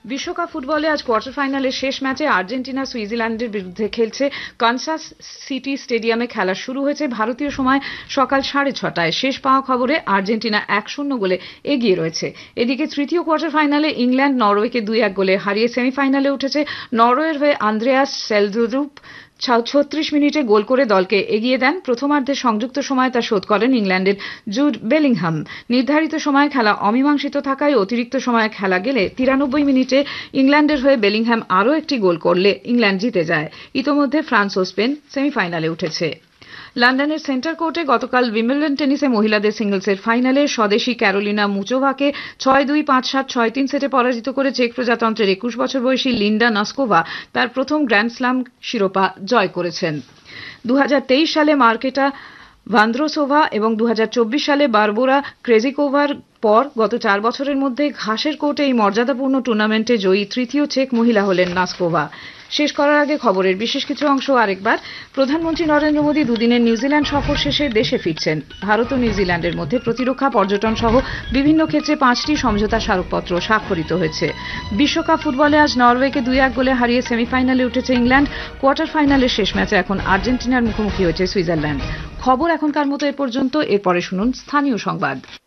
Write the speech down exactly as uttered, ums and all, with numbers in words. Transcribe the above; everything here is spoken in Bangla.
বিশ্বকাপ ফুটবলে আজ কোয়ার্টার ফাইনালের শেষ ম্যাচে আর্জেন্টিনা সুইজারল্যান্ডের বিরুদ্ধে খেলছে। কানসাস সিটি স্টেডিয়ামে খেলা শুরু হয়েছে ভারতীয় সময় সকাল সাড়ে ছটায়। শেষ পাওয়া খবরে আর্জেন্টিনা এক শূন্য গোলে এগিয়ে রয়েছে। এদিকে তৃতীয় কোয়ার্টার ফাইনালে ইংল্যান্ড নরওয়েকে দুই এক গোলে হারিয়ে সেমিফাইনালে উঠেছে। নরওয়ের হয়ে আন্দ্রেয়াস সেলদরুপ ছত্রিশ মিনিটে গোল করে দলকে এগিয়ে দেন। প্রথমার্ধে সংযুক্ত সময়ে তা শোধ করেন ইংল্যান্ডের জুড বেলিংহাম। নির্ধারিত সময়ে খেলা অমীমাংসিত থাকায় অতিরিক্ত সময়ে খেলা গেলে তিরানব্বই মিনিটে ইংল্যান্ডের হয়ে বেলিংহাম আরও একটি গোল করলে ইংল্যান্ড জিতে যায়। ইতোমধ্যে ফ্রান্স ও স্পেন সেমিফাইনালে উঠেছে। লন্ডনের সেন্টার কোর্টে গতকাল উইম্বলডন টেনিসে মহিলাদের সিঙ্গলসের ফাইনালে স্বদেশী ক্যারোলিনা মুচোভাকে ছয় দুই পাঁচ সাত ছয় তিন সেটে পরাজিত করে চেক প্রজাতন্ত্রের একুশ বছর বয়সী লিন্ডা নস্কোভা তার প্রথম গ্র্যান্ড স্লাম শিরোপা জয় করেছেন। দু হাজার তেইশ সালে মার্কেটা ভান্দ্রোসোভা এবং দু হাজার চব্বিশ সালে বারবোরা ক্রেজিকোভার পর গত চার বছরের মধ্যে ঘাসের কোর্টে এই মর্যাদাপূর্ণ টুর্নামেন্টে জয়ী তৃতীয় চেক মহিলা হলেন নস্কোভা। শেষ করার আগে খবরের বিশেষ কিছু অংশ আরেকবার। প্রধানমন্ত্রী নরেন্দ্র মোদী দুদিনের নিউজিল্যান্ড সফর শেষে দেশে ফিরছেন। ভারত ও নিউজিল্যান্ডের মধ্যে প্রতিরক্ষা, পর্যটন সহ বিভিন্ন ক্ষেত্রে পাঁচটি সমঝোতা স্মারকপত্র স্বাক্ষরিত হয়েছে। বিশ্বকাপ ফুটবলে আজ নরওয়েকে দুই এক গোলে হারিয়ে সেমিফাইনালে উঠেছে ইংল্যান্ড। কোয়ার্টার ফাইনালের শেষ ম্যাচে এখন আর্জেন্টিনার মুখোমুখি হয়েছে সুইজারল্যান্ড। খবর এখনকার মতো এ পর্যন্ত। এরপরে শুনুন স্থানীয় সংবাদ।